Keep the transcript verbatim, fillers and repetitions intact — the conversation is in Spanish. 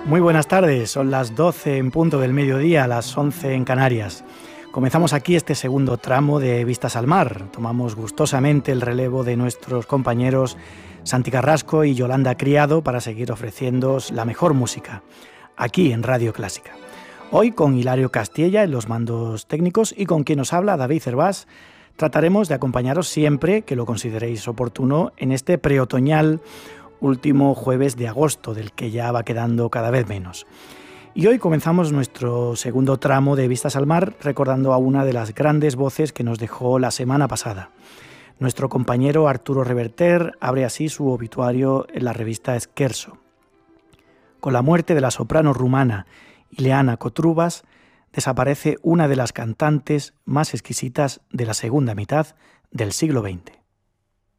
Muy buenas tardes, son las doce en punto del mediodía, las once en Canarias. Comenzamos aquí este segundo tramo de Vistas al Mar. Tomamos gustosamente el relevo de nuestros compañeros Santi Carrasco y Yolanda Criado para seguir ofreciéndoos la mejor música, aquí en Radio Clásica. Hoy con Hilario Castilla en los mandos técnicos y con quien os habla David Cervás, trataremos de acompañaros siempre que lo consideréis oportuno en este preotoñal último jueves de agosto, del que ya va quedando cada vez menos. Y hoy comenzamos nuestro segundo tramo de Vistas al Mar recordando a una de las grandes voces que nos dejó la semana pasada. Nuestro compañero Arturo Reverter abre así su obituario en la revista Scherzo. Con la muerte de la soprano rumana Ileana Cotrubas, desaparece una de las cantantes más exquisitas de la segunda mitad del siglo veinte.